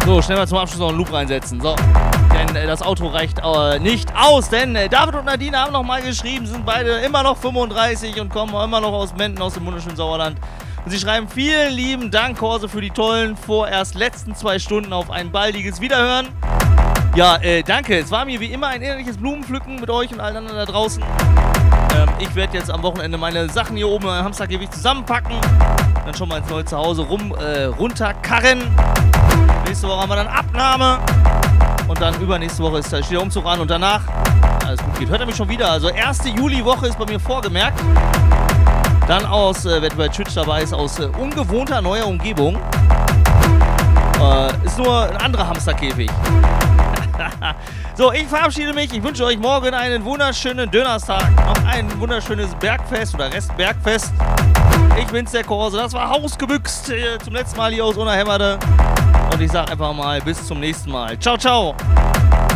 So, schnell mal zum Abschluss noch einen Loop reinsetzen. So, denn das Outro reicht nicht aus, denn David und Nadine haben nochmal geschrieben, sind beide immer noch 35 und kommen immer noch aus Menden, aus dem wunderschönen Sauerland. Und sie schreiben, vielen lieben Dank, Korse, für die tollen, vorerst letzten 2 Stunden auf ein baldiges Wiederhören. Ja, danke. Es war mir wie immer ein innerliches Blumenpflücken mit euch und allen anderen da draußen. Ich werde jetzt am Wochenende meine Sachen hier oben im Hamstergewicht zusammenpacken. Dann schon mal ins neue Zuhause runterkarren. Nächste Woche haben wir dann Abnahme. Und dann übernächste Woche steht der Umzug an und danach alles gut geht. Hört ihr mich schon wieder? Also 1. Juliwoche ist bei mir vorgemerkt. Dann wer bei Twitch dabei ist, aus ungewohnter neuer Umgebung. Ist nur ein anderer Hamsterkäfig. So, ich verabschiede mich. Ich wünsche euch morgen einen wunderschönen Dönerstag. Noch ein wunderschönes Bergfest oder Restbergfest. Ich bin's, der Korse. Das war Hausgebüxt zum letzten Mal hier aus Unnerhemmerde. Und ich sag einfach mal bis zum nächsten Mal. Ciao, ciao.